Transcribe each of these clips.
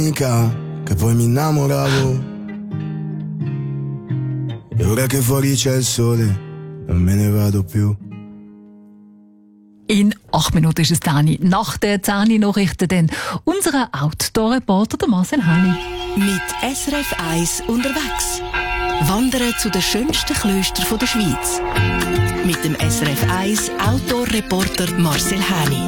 Che poi mi innamoravo e ora che fuori c'è il sole non me ne vado più. In 8 Minuten ist es Dani. Nach der 10-Nachrichten dann unser Outdoor-Reporter Marcel Hani. Mit SRF 1 unterwegs. Wandern zu den schönsten Klöstern der Schweiz. Mit dem SRF 1 Outdoor-Reporter Marcel Hani.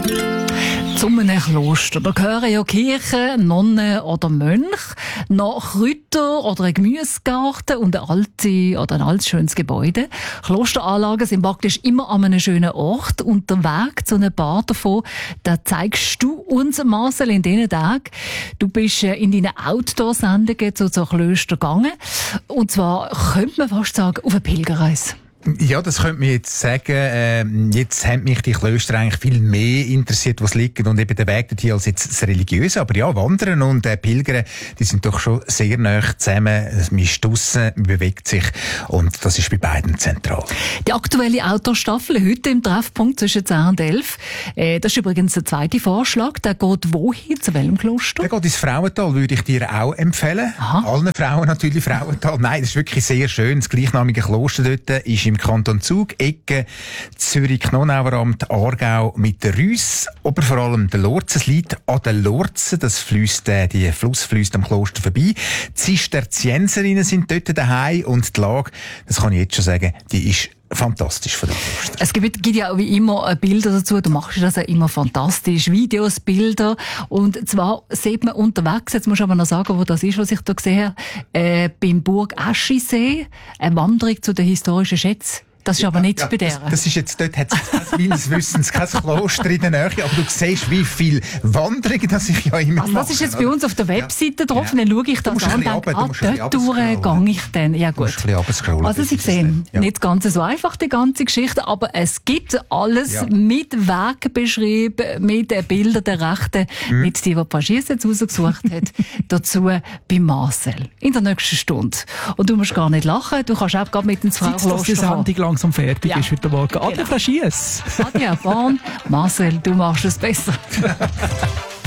Zu einem Kloster. Da gehören ja Kirchen, Nonnen oder Mönche, noch Kräuter oder ein Gemüsegarten und ein altes schönes Gebäude. Klosteranlagen sind praktisch immer an einem schönen Ort. Und der Weg zu einem paar davon, den zeigst du uns, Marcel, in diesen Tagen. Du bist in deinen Outdoor-Sendungen zu Klöstern gegangen. Und zwar, könnte man fast sagen, auf eine Pilgerreise. Ja, das könnte man jetzt sagen. Jetzt haben mich die Klöster eigentlich viel mehr interessiert, was liegen und eben der Weg dorthin als jetzt das Religiöse. Aber ja, Wandern und Pilgern, die sind doch schon sehr nah zusammen. Man ist draussen, man bewegt sich und das ist bei beiden zentral. Die aktuelle Outdoor-Staffel heute im Treffpunkt zwischen 10 und 11. Das ist übrigens der zweite Vorschlag. Der geht wohin? Zu welchem Kloster? Der geht ins Frauental, würde ich dir auch empfehlen. Aha. Allen Frauen natürlich Frauental. Nein, das ist wirklich sehr schön. Das gleichnamige Kloster dort ist im Kanton Zug, Ecke Zürich-Knonaueramt, Aargau mit der Rüss, aber vor allem der Lorzen. Es liegt an der Lorzen, die Fluss fließt am Kloster vorbei. Die Zisterzienserinnen sind dort daheim und die Lage, das kann ich jetzt schon sagen, die ist fantastisch von dem Kloster. Es gibt ja wie immer Bilder dazu. Du machst das ja immer fantastisch. Videos, Bilder. Und zwar sieht man unterwegs, jetzt musst du aber noch sagen, wo das ist, was ich da gesehen habe, beim Burg Aschisee, eine Wanderung zu den historischen Schätzen. Das ist aber nicht bei der. Das ist jetzt, dort hat es meines Wissens kein Kloster in der Nähe, aber du siehst, wie viele Wanderungen das ich ja immer mache. Das ist jetzt bei uns auf der Webseite drauf, dann schaue ich das an und denke, dort gehe ich dann. Ja gut. Also Sie sehen, nicht ganz so einfach die ganze Geschichte, aber es gibt alles mit Weg beschrieben, mit Bildern der Rechten, mit die Pagiers jetzt rausgesucht hat, dazu bei Marcel. In der nächsten Stunde. Und du musst gar nicht lachen, du kannst auch gerade mit ins Frauenkloster kommen. Langsam fertig ist heute Morgen. Adria Fraschies. Adria Bahn. Marcel, du machst es besser.